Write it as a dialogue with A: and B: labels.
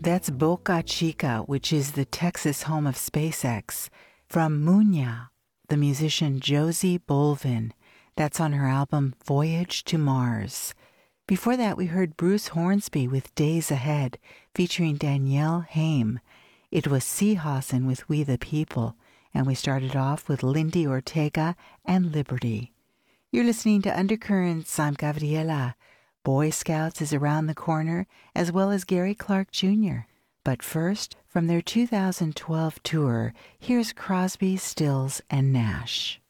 A: That's Boca Chica, which is the Texas home of SpaceX, from Munya, the musician Josie Bolvin. That's on her album Voyage to Mars. Before that, we heard Bruce Hornsby with Days Ahead, featuring Danielle Haim. It was Seehausen with We the People, and we started off with Lindy Ortega and Liberty. You're listening to Undercurrents. I'm Gabriela. Boy Scouts is around the corner, as well as Gary Clark Jr. But first, from their 2012 tour, here's Crosby, Stills, and Nash.